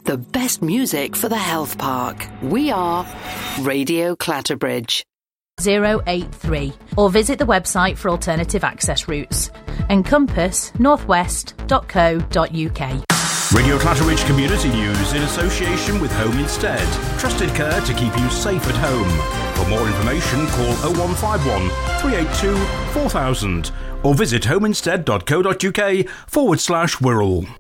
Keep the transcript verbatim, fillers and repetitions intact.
the best music for the health park. We are Radio Clatterbridge. zero eight three or visit the website for alternative access routes. encompass northwest dot co dot uk. Radio Clatterbridge Community News in association with Home Instead. Trusted care to keep you safe at home. For more information, call oh one five one, three eight two, four thousand or visit homeinstead dot co dot uk forward slash Wirral.